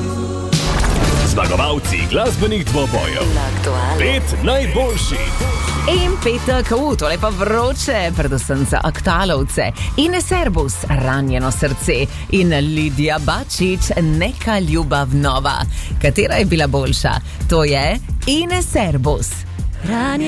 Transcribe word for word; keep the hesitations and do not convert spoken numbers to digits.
Zmagovalci glasbenih dvobojev. Pet najboljših. In petek, uh, tole pa vroče, predvsem za aktualovce. Ines Erbus, Ranjeno srce, in Lidija Bačič, Neka ljubav nova. Katera je bila boljša? To je Ines Erbus.